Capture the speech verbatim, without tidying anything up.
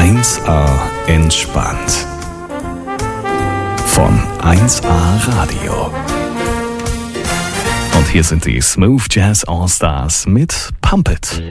eins A entspannt. Von eins A Radio. Und hier sind die Smooth Jazz All Stars mit Pump It.